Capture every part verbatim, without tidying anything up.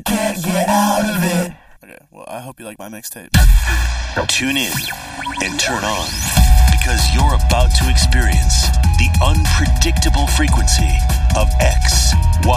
Can't get out of it. Okay, well, I hope you like my mixtape. Tune in and turn on, because you're about to experience the unpredictable frequency of X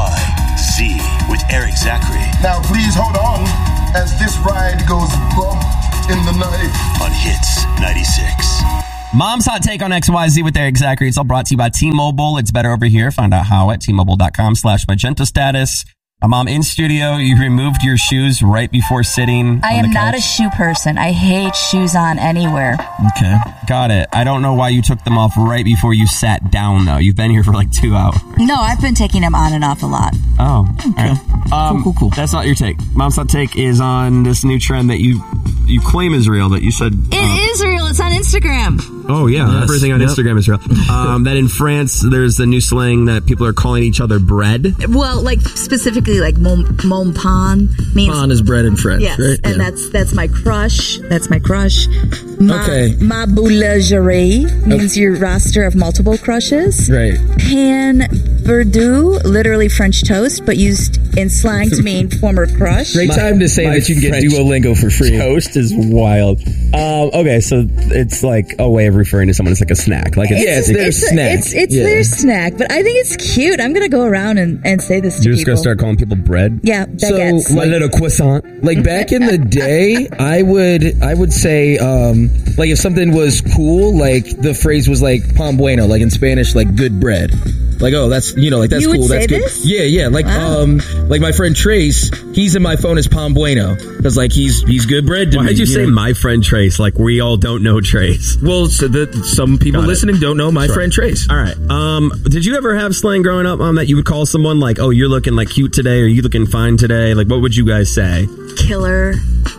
Y Z with Eric Zachary. Now please hold on as this ride goes bump in the night. On Hits ninety-six. Mom's Hot Take on X Y Z with Eric Zachary. It's all brought to you by T-Mobile. It's better over here. Find out how at T-Mobile.com slash magenta status. A mom in studio, you removed your shoes right before sitting. I am not a shoe person. I hate shoes on anywhere. Okay, got it. I don't know why you took them off right before you sat down, though. You've been here for like two hours. No, I've been taking them on and off a lot. Oh, okay. Right. Um, cool, cool, cool. That's not your take. Mom's Hot Take is on this new trend that you you claim is real, that you said... It uh, is real. It's on Instagram. Oh, yeah. Yes. Everything on Yep. Instagram is real. Um, that in France, there's a new slang that people are calling each other bread. Well, like specifically like mon, mon pain means... Pain is bread in French, Yes, right? and Yeah. that's that's my crush. That's my crush. Ma, Okay. Ma boulangerie means your roster of multiple crushes. Right. Pan verdu, literally French toast, but used in slang to mean former crush. Great My- time to say my that you can get French Duolingo for free. Toast is wild. Um, okay, so it's like a way of referring to someone as like a snack. Like it's, Yeah, it's their it's a- snack. It's, it's Yeah. their snack, but I think it's cute. I'm gonna go around and, and say this to you're just people. gonna start calling people bread. Yeah, baguettes. So, My like- little croissant. Like back in the day, I would I would say um, like if something was cool, like the phrase was like pan bueno, like in Spanish, like good bread. Like, oh, that's, you know, like that's You would cool. say That's good. this? Yeah, yeah. Like, Wow. um, like my friend Trace, he's in my phone as pan bueno because like he's he's good bread to Why me. did you say know? my friend Trace? Like we all don't know Trace. Well, so that some people Got it. listening don't know my Sure. friend Trace. All right. Um, did you ever have slang growing up, Mom, that you would call someone like, "Oh, you're looking like cute today," or "You looking fine today"? Like, what would you guys say? Killer.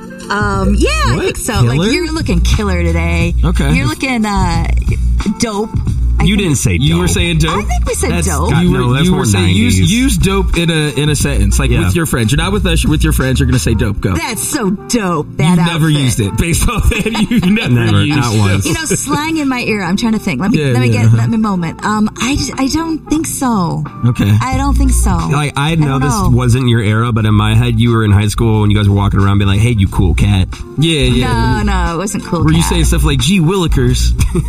Um, yeah, I What? think so. Killer? Like, you're looking killer today. Okay. You're looking uh, dope. I You think- didn't say You dope. were saying dope. I think we said That's- dope. God, You no, were, that's you more were saying use, nineties. use dope in a in a sentence, like Yeah. with your friends. You're not with us. You're with your friends. You're going to say dope. Go. That's so dope. That You've never outfit. used it. Based off that, you've never, Never, used not it. once. You know, slang in my ear. I'm trying to think. Let me Yeah, let me yeah, get uh-huh. let me a moment. Um, I just, I don't think so. Okay. I don't think so. Like, I know don't this know. wasn't your era, but in my head, you were in high school and you guys were walking around being like, "Hey, you cool cat." Yeah, yeah. No, no, it wasn't cool. Were you cat. saying stuff like, gee, Willikers?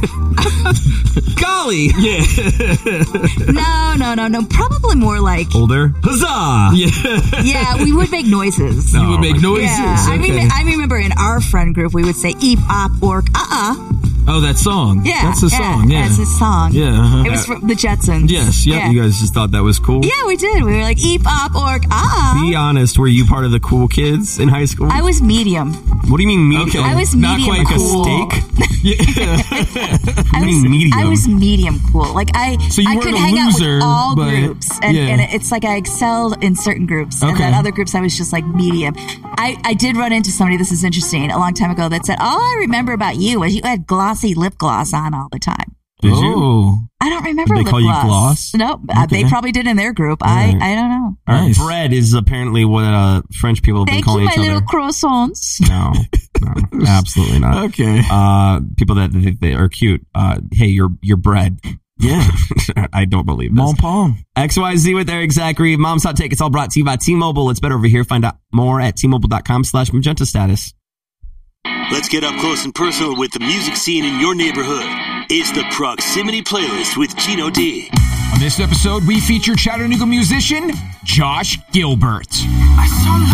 Golly. Yeah. No, no, no, no. Probably more like, Older? Huzzah! Yeah. yeah, we would make noises. You would make my noises. Yeah, I, Okay. mean, I remember in our friend group we would say eep, op, ork, uh-uh. Oh, that song. Yeah, That's a song. Yeah. that's a song. Yeah, uh-huh. It was from the Jetsons. Yes, yep. Yeah. You guys just thought that was cool? Yeah, we did. We were like eep, op, ork, uh-uh. Be honest, were you part of the cool kids in high school? I was medium. What do you mean medium? Okay. I was Not medium quite cool. Like a steak? I You was mean medium? I was medium cool. Like I, So you I weren't could a hang out loser, with all but- groups, and, yeah. and it's like I excelled in certain groups, and Okay. then other groups I was just like medium. I, I did run into somebody. This is interesting. A long time ago, that said, "All I remember about you was you had glossy lip gloss on all the time." Did you? Oh. I don't remember. Did they lip call you gloss. gloss? No, uh, they Okay. probably did in their group. Right. I I don't know. All right, Nice. bread is apparently what uh, French people have Thank been calling you, my each little other. croissants. No, no, absolutely not. Okay. Uh, people that they, they are cute. Uh, hey, you're you're bread. Yeah. I don't believe this. Mon Pom. X Y Z with Eric Zachary. Mom's Hot Take. It's all brought to you by T-Mobile. It's better over here. Find out more at T-Mobile.com slash magenta status. Let's get up close and personal with the music scene in your neighborhood. It's the Proximity Playlist with Gino D. On this episode, we feature Chattanooga musician Josh Gilbert. I somehow